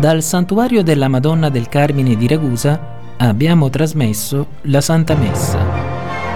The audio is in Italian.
Dal Santuario della Madonna del Carmine di Ragusa abbiamo trasmesso la Santa Messa.